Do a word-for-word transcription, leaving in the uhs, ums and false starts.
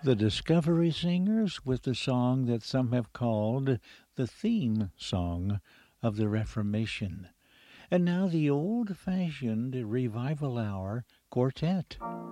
The Discovery Singers with the song that some have called the theme song of the Reformation. And now the old-fashioned Revival Hour Quartet.